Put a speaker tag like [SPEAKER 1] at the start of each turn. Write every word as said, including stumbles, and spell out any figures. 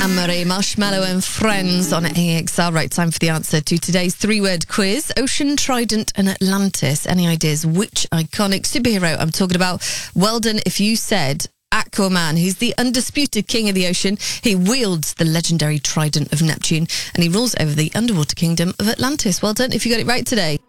[SPEAKER 1] Anne-Marie, Marshmallow and Friends on A X R. Right, time for the answer to today's three-word quiz. Ocean, Trident and Atlantis. Any ideas which iconic superhero I'm talking about? Well done if you said Aquaman. He's the undisputed king of the ocean. He wields the legendary trident of Neptune and he rules over the underwater kingdom of Atlantis. Well done if you got it right today.